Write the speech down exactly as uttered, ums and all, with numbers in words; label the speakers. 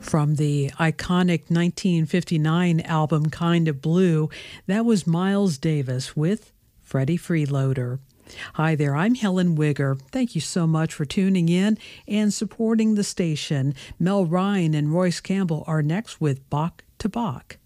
Speaker 1: From the iconic nineteen fifty-nine album Kind of Blue, that was Miles Davis with Freddie Freeloader. Hi there, I'm Helen Wigger. Thank you so much for tuning in and supporting the station. Mel Ryan and Royce Campbell are next with Bach to Bach.